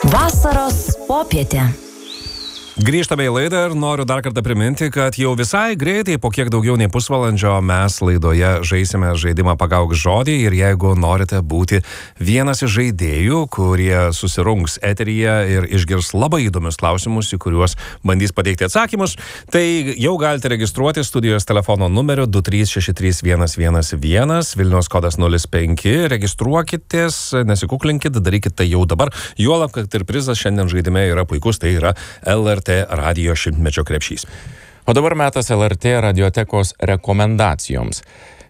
Vasaros popietė. Grįžtame į laidą ir noriu dar kartą priminti, kad jau visai greitai, po kiek daugiau nei pusvalandžio, mes laidoje žaisime žaidimą Pagauk žodį ir jeigu norite būti vienas iš žaidėjų, kurie susirungs eteryje ir išgirs labai įdomius klausimus, į kuriuos bandys pateikti atsakymus, tai jau galite registruoti studijos telefono numeriu 2363111, Vilniaus kodas 05, registruokitės, nesikuklinkit, darykit tai jau dabar, juolab, kad ir prizas šiandien žaidime yra puikus, tai yra LRT radijo šimtmečio krepšys. O dabar metas LRT radiotekos rekomendacijoms.